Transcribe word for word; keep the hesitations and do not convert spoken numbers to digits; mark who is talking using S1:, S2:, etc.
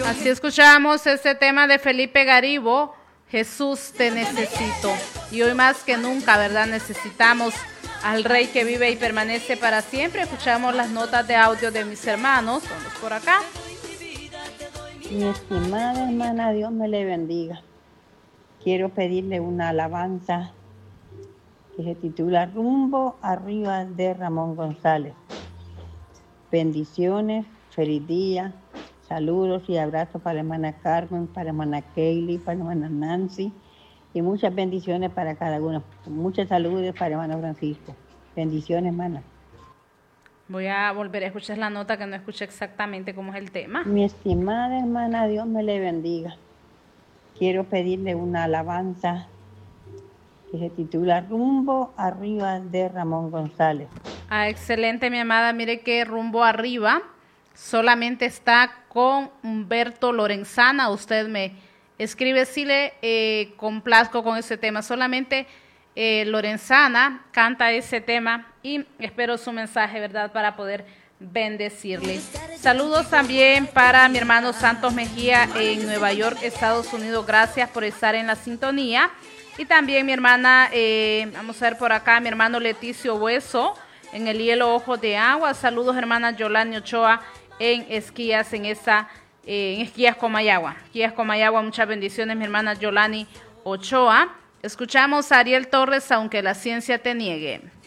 S1: Así escuchamos este tema de Felipe Garibo, Jesús te necesito. Y hoy más que nunca, ¿verdad? Necesitamos al Rey que vive y permanece para siempre. Escuchamos las notas de audio de mis hermanos. Vamos por acá.
S2: Mi estimada hermana, Dios me le bendiga. Quiero pedirle una alabanza que se titula Rumbo Arriba de Ramón González. Bendiciones, feliz día, saludos y abrazos para la hermana Carmen, para la hermana Kaylee, para la hermana Nancy y muchas bendiciones para cada uno. Muchas saludos para el hermano Francisco. Bendiciones, hermana.
S1: Voy a volver a escuchar la nota que no escuché exactamente cómo es el tema.
S2: Mi estimada hermana, Dios me le bendiga. Quiero pedirle una alabanza que se titula Rumbo Arriba de Ramón González.
S1: Ah, excelente, mi amada. Mire que Rumbo Arriba solamente está con Humberto Lorenzana. Usted me escribe si le eh, complazco con ese tema. Solamente eh, Lorenzana canta ese tema y espero su mensaje, ¿verdad?, para poder bendecirle. Saludos también para mi hermano Santos Mejía en Nueva York, Estados Unidos. Gracias por estar en la sintonía. Y también mi hermana, eh, vamos a ver por acá, mi hermano Leticio Hueso en el Hielo Ojos de Agua. Saludos, hermana Yolani Ochoa en Esquías, en esa, eh, en Esquías Comayagua. Esquías Comayagua, muchas bendiciones, mi hermana Yolani Ochoa. Escuchamos a Ariel Torres, Aunque la ciencia te niegue.